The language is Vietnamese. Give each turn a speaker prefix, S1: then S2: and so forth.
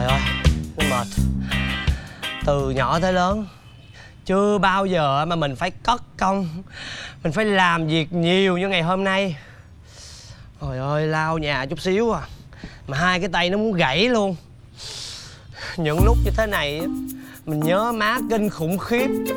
S1: Trời ơi, nó mệt. Từ nhỏ tới lớn chưa bao giờ mà mình phải cất công, mình phải làm việc nhiều như ngày hôm nay. Trời ơi, lau nhà chút xíu à mà hai cái tay nó muốn gãy luôn. Những lúc như thế này mình nhớ má kinh khủng khiếp.